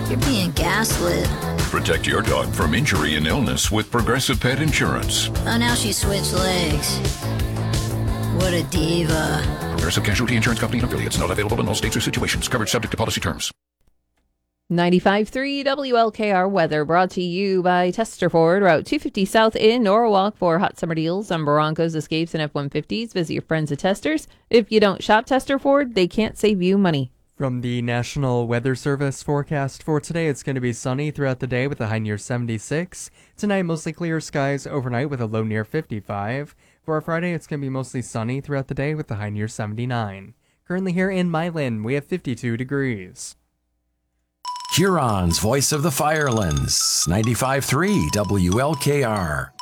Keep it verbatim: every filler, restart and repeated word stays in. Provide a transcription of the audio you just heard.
You're being gaslit. Protect your dog from injury and illness with Progressive Pet Insurance. Oh, now she switched legs. What a diva. Progressive Casualty Insurance Company and affiliates. Not available in all states or situations. Coverage subject to policy terms. ninety-five point three W L K R weather brought to you by Tester Ford, Route two fifty South in Norwalk for hot summer deals on Broncos, Escapes, and F one fifties. Visit your friends at Testers. If you don't shop Tester Ford, they can't save you money. From the National Weather Service forecast for today, it's going to be sunny throughout the day with a high near seventy-six. Tonight, mostly clear skies overnight with a low near fifty-five. For our Friday, it's going to be mostly sunny throughout the day with a high near seventy-nine. Currently here in Milan, we have fifty-two degrees. Huron's Voice of the Firelands, ninety-five point three W L K R.